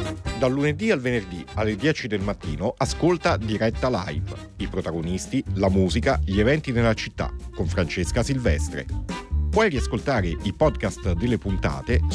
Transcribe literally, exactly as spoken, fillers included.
Dal lunedì al venerdì alle dieci del mattino ascolta Diretta Live. I protagonisti, la musica, gli eventi nella città con Francesca Silvestre. Puoi riascoltare i podcast delle puntate